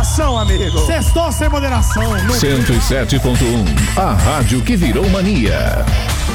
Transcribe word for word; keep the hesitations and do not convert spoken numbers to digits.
moderação, amigo. Sextou sem moderação. cento e sete ponto um, a rádio que virou mania.